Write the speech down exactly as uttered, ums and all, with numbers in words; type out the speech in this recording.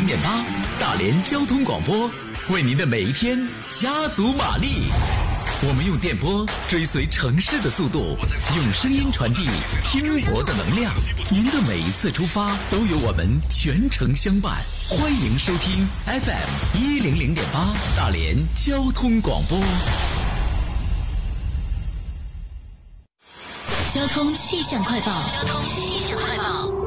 零点八，大连交通广播，为您的每一天加足马力。我们用电波追随城市的速度，用声音传递拼搏的能量。您的每一次出发都有我们全程相伴。欢迎收听 F M 一零零点八大连交通广播。 交通气象快报。交通气象快报。